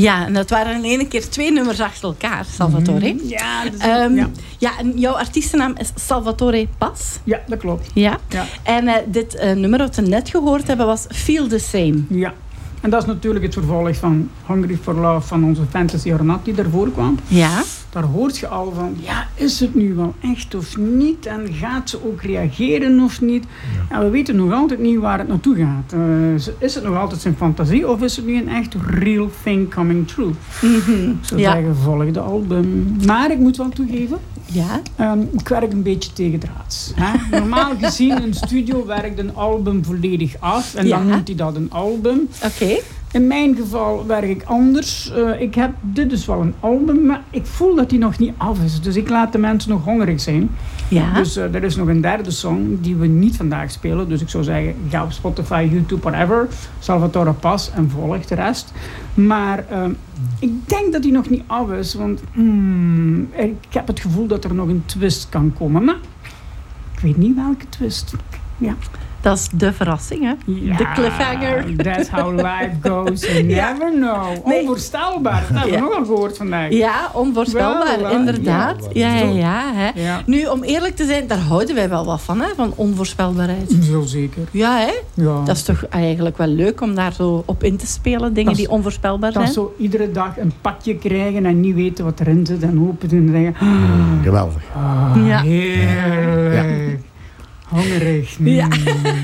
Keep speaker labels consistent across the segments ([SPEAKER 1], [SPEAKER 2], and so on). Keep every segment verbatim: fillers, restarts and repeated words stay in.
[SPEAKER 1] Ja, en dat waren in één keer twee nummers achter elkaar, Salvatore.
[SPEAKER 2] Mm, ja, dus,
[SPEAKER 1] um,
[SPEAKER 2] ja.
[SPEAKER 1] ja, en jouw artiestennaam is Salvatore Pas.
[SPEAKER 2] Ja, dat klopt.
[SPEAKER 1] Ja.
[SPEAKER 2] ja.
[SPEAKER 1] En uh, dit uh, nummer dat we net gehoord hebben was Feel the Same.
[SPEAKER 2] Ja. En dat is natuurlijk het vervolg van Hungry for Love van onze Fantasy or Not die daarvoor kwam.
[SPEAKER 1] Ja.
[SPEAKER 2] Daar hoort je al van, ja, is het nu wel echt of niet? En gaat ze ook reageren of niet? Ja. En we weten nog altijd niet waar het naartoe gaat. Uh, is het nog altijd zijn fantasie of is het nu een echt real thing coming true?
[SPEAKER 1] Mm-hmm.
[SPEAKER 2] Zo
[SPEAKER 1] ja.
[SPEAKER 2] zeggen, volgende album. Maar ik moet wel toegeven,
[SPEAKER 1] ja.
[SPEAKER 2] um, ik werk een beetje tegendraads. Hè? Normaal gezien, een studio werkt een album volledig af en ja. dan noemt hij dat een album.
[SPEAKER 1] Oké. Okay.
[SPEAKER 2] In mijn geval werk ik anders. Uh, ik heb, dit is wel een album, maar ik voel dat die nog niet af is. Dus ik laat de mensen nog hongerig zijn.
[SPEAKER 1] Ja.
[SPEAKER 2] Dus uh, er is nog een derde song die we niet vandaag spelen. Dus ik zou zeggen, ga op Spotify, YouTube, whatever. Salvatore Pas en volg de rest. Maar uh, ik denk dat die nog niet af is. Want hmm, ik heb het gevoel dat er nog een twist kan komen. Maar ik weet niet welke twist. Ja.
[SPEAKER 1] Dat is de verrassing, hè?
[SPEAKER 2] Ja,
[SPEAKER 1] de cliffhanger.
[SPEAKER 2] That's how life goes. You
[SPEAKER 1] ja.
[SPEAKER 2] never know. Nee. Onvoorstelbaar. Dat hebben we ja. nogal gehoord vandaag.
[SPEAKER 1] Ja, onvoorspelbaar, wel, inderdaad. Ja, ja, ja, hè.
[SPEAKER 2] ja.
[SPEAKER 1] Nu, om eerlijk te zijn, daar houden wij wel wat van, hè? Van onvoorspelbaarheid.
[SPEAKER 2] Zo zeker.
[SPEAKER 1] Ja, hè?
[SPEAKER 2] Ja.
[SPEAKER 1] Dat is toch eigenlijk wel leuk om daar zo op in te spelen. Dingen
[SPEAKER 2] is,
[SPEAKER 1] die onvoorspelbaar zijn.
[SPEAKER 2] Dat zo iedere dag een pakje krijgen en niet weten wat erin zit. En hopen en zeggen...
[SPEAKER 3] Mm, geweldig.
[SPEAKER 2] Oh,
[SPEAKER 1] ja.
[SPEAKER 2] Heerlijk. Ja. Hongerig. Mm.
[SPEAKER 1] Ja.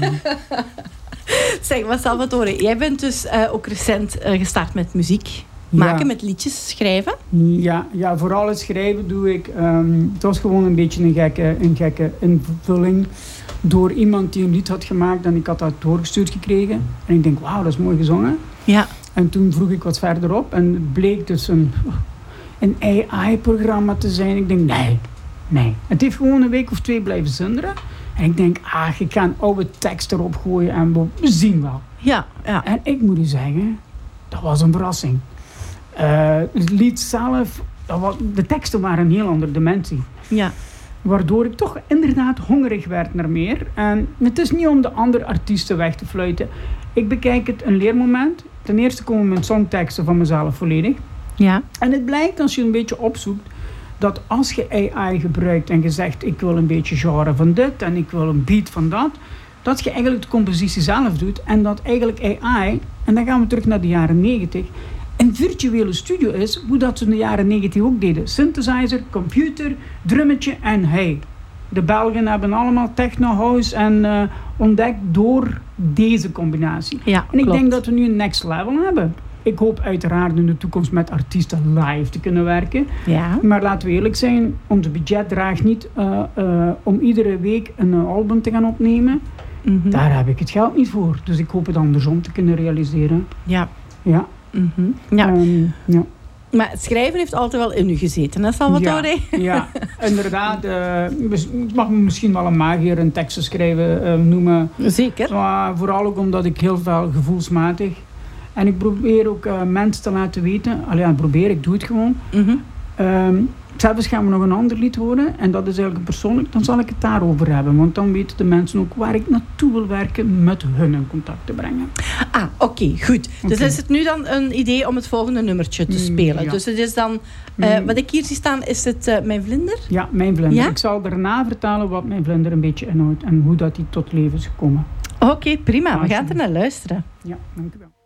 [SPEAKER 1] Zeg, maar Salvatore, jij bent dus uh, ook recent uh, gestart met muziek maken, ja. met liedjes schrijven.
[SPEAKER 2] Ja, ja, vooral het schrijven doe ik. Um, het was gewoon een beetje een gekke, een gekke invulling door iemand die een lied had gemaakt en ik had dat doorgestuurd gekregen. En ik denk, wauw, dat is mooi gezongen.
[SPEAKER 1] Ja.
[SPEAKER 2] En toen vroeg ik wat verderop en het bleek dus een, een A I-programma te zijn. Ik denk, nee, nee. Het heeft gewoon een week of twee blijven zinderen. En ik denk, ah, ik ga een oude tekst erop gooien en we zien wel.
[SPEAKER 1] Ja, ja.
[SPEAKER 2] En ik moet u zeggen, dat was een verrassing. Uh, het lied zelf, dat was, de teksten waren een heel andere dimensie.
[SPEAKER 1] Ja.
[SPEAKER 2] Waardoor ik toch inderdaad hongerig werd naar meer. En het is niet om de andere artiesten weg te fluiten. Ik bekijk het een leermoment. Ten eerste komen mijn songteksten van mezelf volledig.
[SPEAKER 1] Ja.
[SPEAKER 2] En het blijkt, als je een beetje opzoekt, dat als je A I gebruikt en je zegt ik wil een beetje genre van dit en ik wil een beat van dat, dat je eigenlijk de compositie zelf doet en dat eigenlijk A I, en dan gaan we terug naar de jaren negentig, een virtuele studio is, hoe dat ze in de jaren negentig ook deden. Synthesizer, computer, drummetje en hey. De Belgen hebben allemaal techno house en uh, ontdekt door deze combinatie.
[SPEAKER 1] Ja,
[SPEAKER 2] en ik
[SPEAKER 1] klopt.
[SPEAKER 2] denk dat we nu een next level hebben. Ik hoop uiteraard in de toekomst met artiesten live te kunnen werken.
[SPEAKER 1] Ja.
[SPEAKER 2] Maar laten we eerlijk zijn, ons budget draagt niet uh, uh, om iedere week een uh, album te gaan opnemen. Mm-hmm. Daar heb ik het geld niet voor. Dus ik hoop het andersom te kunnen realiseren.
[SPEAKER 1] Ja.
[SPEAKER 2] Ja.
[SPEAKER 1] Mm-hmm. Ja.
[SPEAKER 2] Um, ja.
[SPEAKER 1] Maar het schrijven heeft altijd wel in u gezeten, hè Salvatore?
[SPEAKER 2] Ja, ja. Inderdaad. Uh, ik mag me misschien wel een magier een teksten schrijven uh, noemen.
[SPEAKER 1] Zeker.
[SPEAKER 2] Maar vooral ook omdat ik heel veel gevoelsmatig... En ik probeer ook uh, mensen te laten weten... Allee, ja, probeer, ik doe het gewoon.
[SPEAKER 1] Mm-hmm.
[SPEAKER 2] Um, zelfs gaan we nog een ander lied horen. En dat is eigenlijk persoonlijk. Dan zal ik het daarover hebben. Want dan weten de mensen ook waar ik naartoe wil werken... met hun in contact te brengen.
[SPEAKER 1] Ah, oké, okay, goed. Okay. Dus is het nu dan een idee om het volgende nummertje te spelen? Ja. Dus het is dan... Uh, wat ik hier zie staan, is het uh, Mijn Vlinder?
[SPEAKER 2] Ja, Mijn Vlinder.
[SPEAKER 1] Ja?
[SPEAKER 2] Ik zal daarna vertellen wat Mijn Vlinder een beetje inhoudt. En hoe dat die tot leven is gekomen.
[SPEAKER 1] Oké, okay, prima. We gaan er naar luisteren.
[SPEAKER 2] Ja, dank u wel.